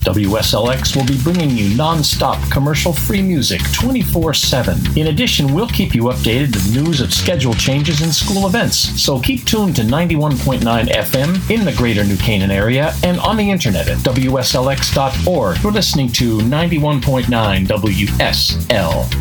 WSLX will be bringing you non-stop commercial-free music 24/7. In addition, we'll keep you updated with news of schedule changes and school events. So keep tuned to 91.9 FM in the greater New Canaan area and on the internet at WSLX.org. You're listening to 91.9 WSL.